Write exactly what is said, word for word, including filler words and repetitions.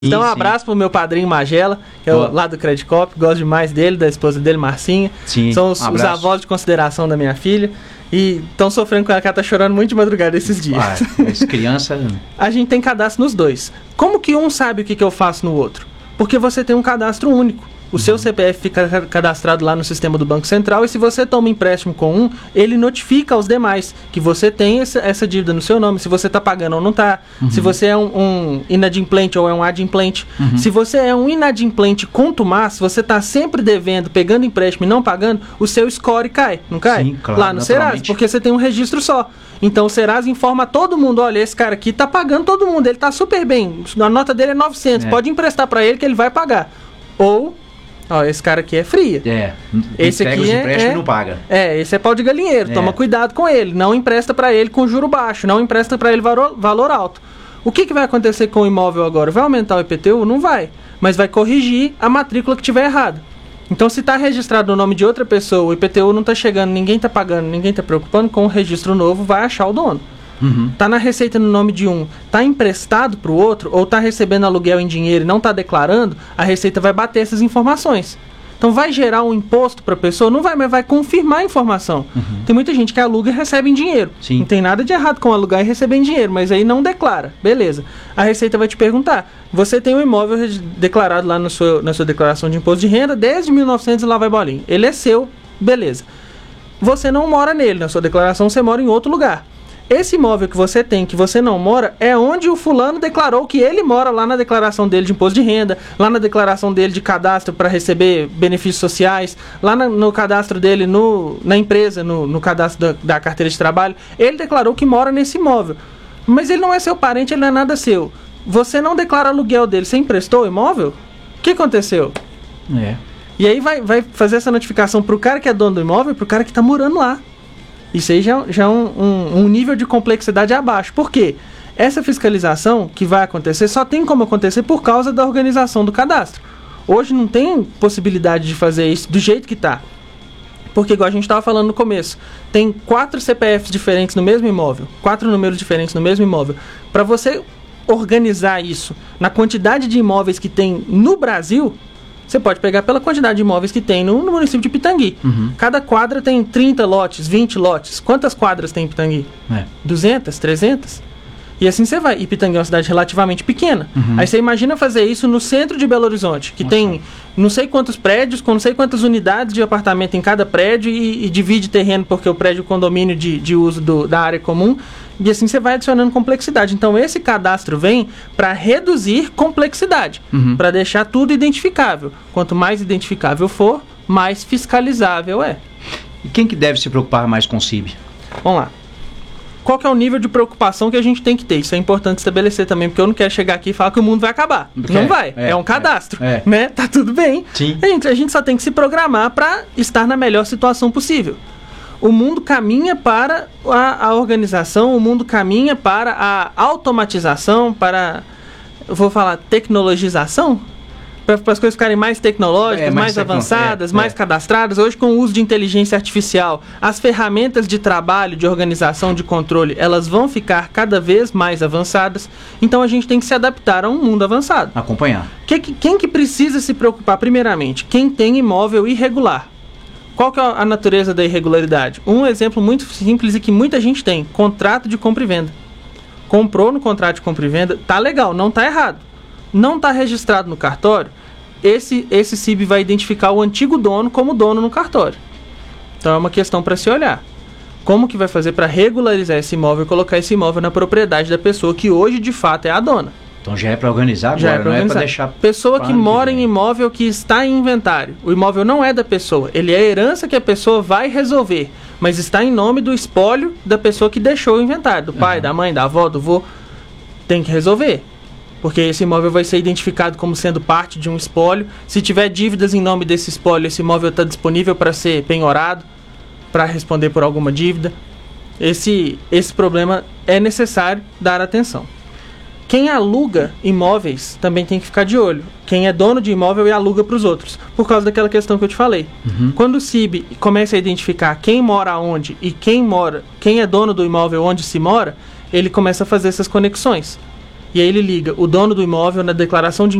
Então, um abraço pro meu padrinho Magela, que é o, lá do Credit Cop, gosto demais dele, da esposa dele, Marcinha. Sim, São os, um os avós de consideração da minha filha. E estão sofrendo com ela, que ela tá chorando muito de madrugada esses dias. Ah, essa criança... A gente tem cadastro nos dois. Como que um sabe o que, que eu faço no outro? Porque você tem um cadastro único. O seu C P F fica cadastrado lá no sistema do Banco Central e se você toma empréstimo com um, ele notifica aos demais que você tem essa, essa dívida no seu nome, se você está pagando ou não está, uhum. se você é um, um inadimplente ou é um adimplente. Uhum. Se você é um inadimplente contumaz, se você está sempre devendo, pegando empréstimo e não pagando, o seu score cai, não cai? Sim, claro, lá no Serasa, porque você tem um registro só. Então o Serasa informa a todo mundo, olha, esse cara aqui está pagando todo mundo, ele está super bem, a nota dele é novecentos, é. pode emprestar para ele que ele vai pagar. Ou... Ó, esse cara aqui é fria. É. Esse pega aqui os é, empréstimos é, e não paga. É, esse é pau de galinheiro. É. Toma cuidado com ele. Não empresta para ele com juro baixo. Não empresta para ele valor, valor alto. O que, que vai acontecer com o imóvel agora? Vai aumentar o I P T U? Não vai. Mas vai corrigir a matrícula que tiver errada. Então, se está registrado no nome de outra pessoa, o I P T U não está chegando, ninguém está pagando, ninguém está preocupando, com o registro novo vai achar o dono. Uhum. Tá na receita no nome de um, tá emprestado para o outro, ou tá recebendo aluguel em dinheiro e não tá declarando, a receita vai bater essas informações. Então vai gerar um imposto para a pessoa? Não vai, mas vai confirmar a informação. Uhum. Tem muita gente que aluga e recebe em dinheiro. Sim. Não tem nada de errado com alugar e receber em dinheiro, mas aí não declara. Beleza. A Receita vai te perguntar, você tem um imóvel declarado lá no seu, na sua declaração de imposto de renda desde mil e novecentos e lá vai bolinha. Ele é seu, beleza. Você não mora nele, na sua declaração você mora em outro lugar. Esse imóvel que você tem, que você não mora, é onde o fulano declarou que ele mora lá na declaração dele de imposto de renda, lá na declaração dele de cadastro para receber benefícios sociais, lá na, no cadastro dele no, na empresa, no, no cadastro da, da carteira de trabalho. Ele declarou que mora nesse imóvel. Mas ele não é seu parente, ele não é nada seu. Você não declara aluguel dele, você emprestou o imóvel? O que aconteceu? É. E aí vai, vai fazer essa notificação para o cara que é dono do imóvel e para o cara que está morando lá. Isso aí já, já é um, um, um nível de complexidade abaixo. Por quê? Essa fiscalização que vai acontecer só tem como acontecer por causa da organização do cadastro. Hoje não tem possibilidade de fazer isso do jeito que está. Porque, igual a gente estava falando no começo, tem quatro C P Fs diferentes no mesmo imóvel, quatro números diferentes no mesmo imóvel. Para você organizar isso na quantidade de imóveis que tem no Brasil... Você pode pegar pela quantidade de imóveis que tem no, no município de Pitangui. Uhum. Cada quadra tem trinta lotes, vinte lotes. Quantas quadras tem em Pitangui? É. duzentas, trezentas? E assim você vai. E Pitangui é uma cidade relativamente pequena. Uhum. Aí você imagina fazer isso no centro de Belo Horizonte, que Nossa. tem não sei quantos prédios, com não sei quantas unidades de apartamento em cada prédio e, e divide terreno porque o prédio é condomínio de, de uso do, da área comum. E assim você vai adicionando complexidade. Então esse cadastro vem para reduzir complexidade, uhum. para deixar tudo identificável. Quanto mais identificável for, mais fiscalizável é. E quem que deve se preocupar mais com o C I B? Vamos lá. Qual que é o nível de preocupação que a gente tem que ter? Isso é importante estabelecer também, porque eu não quero chegar aqui e falar que o mundo vai acabar. Porque não vai. É, é um cadastro. É, é. Né? Tá tudo bem. Sim. A gente, a gente só tem que se programar para estar na melhor situação possível. O mundo caminha para a, a organização, o mundo caminha para a automatização, para, eu vou falar, tecnologização, para as coisas ficarem mais tecnológicas, é, mais, mais tecno... avançadas, é, mais é. cadastradas. Hoje, com o uso de inteligência artificial, as ferramentas de trabalho, de organização, de controle, elas vão ficar cada vez mais avançadas. Então, a gente tem que se adaptar a um mundo avançado. Acompanhar. Que, que, quem que precisa se preocupar, primeiramente? Quem tem imóvel irregular. Qual que é a natureza da irregularidade? Um exemplo muito simples e que muita gente tem. Contrato de compra e venda. Comprou no contrato de compra e venda, tá legal, não tá errado. Não tá registrado no cartório, esse, esse C I B vai identificar o antigo dono como dono no cartório. Então é uma questão para se olhar. Como que vai fazer para regularizar esse imóvel e colocar esse imóvel na propriedade da pessoa que hoje de fato é a dona? Então já é para organizar agora, já é pra não organizar. É para deixar... Pessoa que mora em imóvel que está em inventário. O imóvel não é da pessoa, ele é a herança que a pessoa vai resolver, mas está em nome do espólio da pessoa que deixou o inventário, do pai, uhum. da mãe, da avó, do vô. Tem que resolver, porque esse imóvel vai ser identificado como sendo parte de um espólio. Se tiver dívidas em nome desse espólio, esse imóvel está disponível para ser penhorado, para responder por alguma dívida. Esse, esse problema é necessário dar atenção. Quem aluga imóveis também tem que ficar de olho. Quem é dono de imóvel e aluga para os outros. Por causa daquela questão que eu te falei. Uhum. Quando o C I B começa a identificar quem mora onde e quem mora, quem é dono do imóvel onde se mora, ele começa a fazer essas conexões. e aí ele liga o dono do imóvel na declaração de